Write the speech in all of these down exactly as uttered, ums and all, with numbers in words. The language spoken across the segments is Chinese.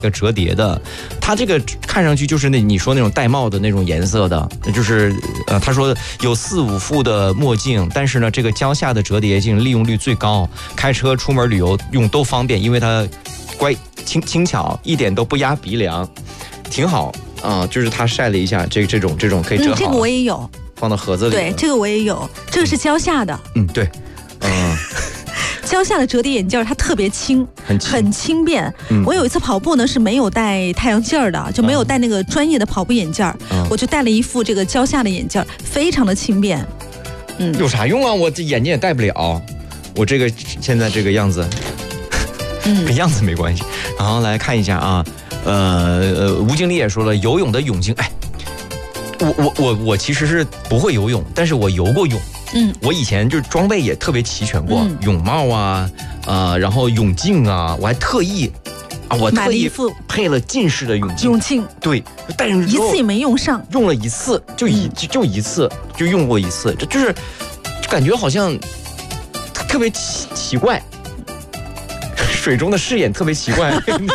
个折叠的，它这个看上去就是那你说那种玳瑁的那种颜色的，就是呃，他说有四五副的墨镜，但是呢，这个蕉下的折叠镜利用率最高，开车出门旅游用都方便，因为它乖轻轻巧，一点都不压鼻梁，挺好啊、呃。就是他晒了一下这这种这种可以折好、嗯， 这个我也有， 放到盒子里。 对，这个我也有，这个是蕉下的。 嗯，对，嗯。 蕉下的折叠眼镜它特别轻， 很轻很轻便、嗯。我有一次跑步呢是没有戴太阳镜的，就没有戴那个专业的跑步眼镜、嗯，我就戴了一副这个蕉下的眼镜，非常的轻便。 嗯，有啥用啊？我这眼睛也戴不了，我这个现在这个样子，嗯，跟样子没关系。然后来看一下啊，呃呃，吴经理也说了，游泳的泳镜，哎，我我我我其实是不会游泳，但是我游过泳。嗯，我以前就是装备也特别齐全过，嗯、泳帽啊，呃，然后泳镜啊，我还特意啊，我特意配了近视的泳镜。 泳镜， 对，戴上一次也没用上， 用了一次，就一、嗯、就, 就一次就用过一次，这就是就感觉好像特别奇奇怪，水中的视野特别奇怪。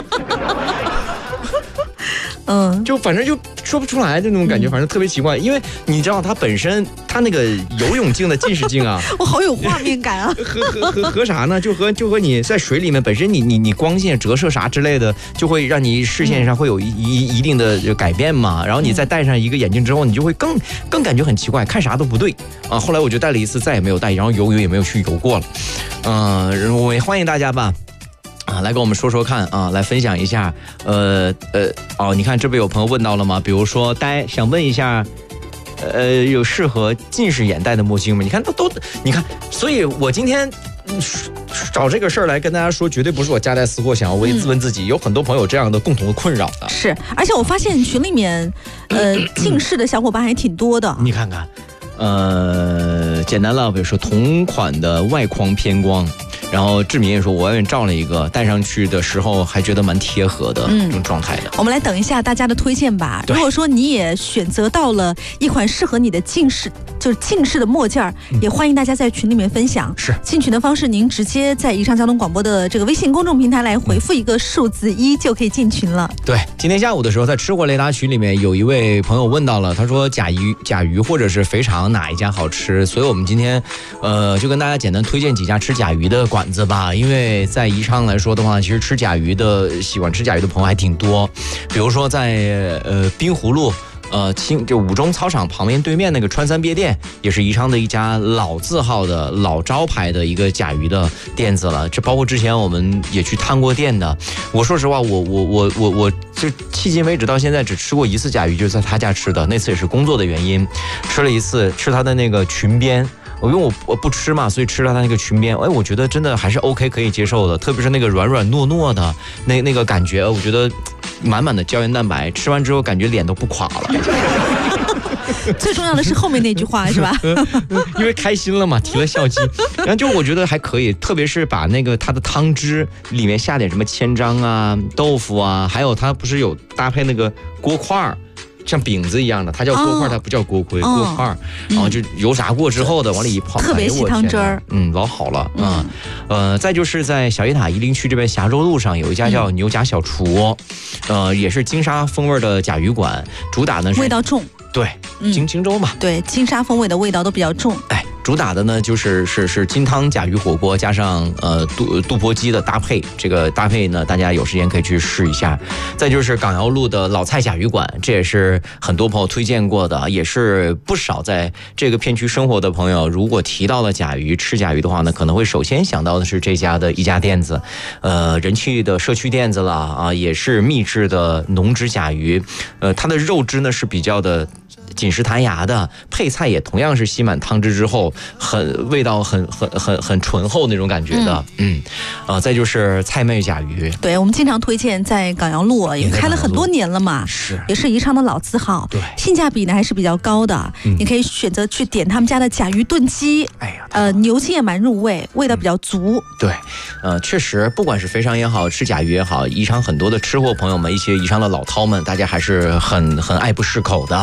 嗯，就反正就说不出来这种感觉，反正特别奇怪，因为你知道它本身它那个游泳镜的近视镜啊， 我好有画面感啊， 和和和和啥呢？就和就和你在水里面本身你你你光线折射啥之类的，就会让你视线上会有一一一定的改变嘛。然后你再戴上一个眼镜之后，你就会更更感觉很奇怪，看啥都不对啊。后来我就戴了一次，再也没有戴，然后游泳也没有去游过了。嗯、呃，我也欢迎大家吧。啊，来跟我们说说看啊，来分享一下，呃呃，哦，你看这边有朋友问到了吗？比如说，呆想问一下，呃，有适合近视眼戴的墨镜吗？你看都都，你看，所以我今天找这个事儿来跟大家说，绝对不是我夹带私货，想要为自问自己、嗯，有很多朋友这样的共同的困扰的。 是，而且我发现群里面，呃，近视的小伙伴还挺多的。 你看看，呃，简单了，比如说同款的外框偏光。然后志明也说，我外面照了一个，戴上去的时候还觉得蛮贴合的、嗯、这种状态的。 我们来等一下大家的推荐吧。如果说你也选择到了一款适合你的近视，就是近视的墨镜儿、嗯，也欢迎大家在群里面分享。 是进群的方式，您直接在宜昌交通广播的这个微信公众平台来回复一个数字一、嗯、就可以进群了。 对，今天下午的时候，在吃货雷达群里面有一位朋友问到了，他说甲鱼、甲鱼或者是肥肠哪一家好吃？所以我们今天呃就跟大家简单推荐几家吃甲鱼的馆子吧。因为在宜昌来说的话，其实吃甲鱼的喜欢吃甲鱼的朋友还挺多。比如说在呃滨湖路呃清就五中操场旁边对面那个川三鳖店，也是宜昌的一家老字号的老招牌的一个甲鱼的店子了。这包括之前我们也去探过店的。我说实话，我我我我我就迄今为止到现在只吃过一次甲鱼，就是在他家吃的，那次也是工作的原因，吃了一次，吃他的那个裙边。我因为我我不吃嘛，所以吃了它那个裙边，哎，我觉得真的还是 OK 可以接受的，特别是那个软软糯糯的那那个感觉，我觉得满满的胶原蛋白，吃完之后感觉脸都不垮了。 最重要的是后面那句话是吧？ 因为开心了嘛，提了笑肌，然后就我觉得还可以，特别是把那个它的汤汁里面下点什么千张啊、豆腐啊，还有它不是有搭配那个锅块儿。像饼子一样的，它叫锅块，它不叫锅盔，锅块，然后就油炸过之后的，往里一泡， 特别吸汤汁儿， 嗯，老好了啊。呃，再就是在小驿塔夷陵区这边霞州路上有一家叫牛甲小厨，呃，也是金沙风味的甲鱼馆，主打呢是味道重， 对，金荆州嘛， 对，金沙风味的味道都比较重， 哎。主打的呢就是是是金汤甲鱼火锅加上呃肚肚婆鸡的搭配，这个搭配呢大家有时间可以去试一下。再就是港窑路的老蔡甲鱼馆，这也是很多朋友推荐过的，也是不少在这个片区生活的朋友，如果提到了甲鱼吃甲鱼的话呢，可能会首先想到的是这家的一家店子，呃人气的社区店子了啊，也是秘制的浓汁甲鱼，呃它的肉质呢是比较的紧实弹牙的，配菜也同样是吸满汤汁之后，很味道很很很很醇厚那种感觉的，嗯，啊、呃，再就是菜妹甲鱼， 对我们经常推荐在港窑路，也开了很多年了嘛， 是， 也是宜昌的老字号， 对，性价比呢还是比较高的，嗯、你可以选择去点他们家的甲鱼炖鸡， 哎呀， 呃，牛筋也蛮入味，味道比较足， 嗯、对，呃，确实，不管是肥肠也好，吃甲鱼也好，宜昌很多的吃货朋友们，一些宜昌的老饕们，大家还是很很爱不释口的，我们。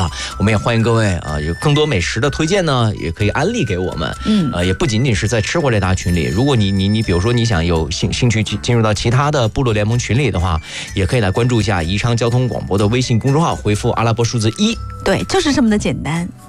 我们也欢迎各位啊，有更多美食的推荐呢，也可以安利给我们。嗯，呃，也不仅仅是在吃货雷达群里，如果你你你比如说你想有兴兴趣进入到其他的部落联盟群里的话，也可以来关注一下宜昌交通广播的微信公众号，回复阿拉伯数字一。 对，就是这么的简单。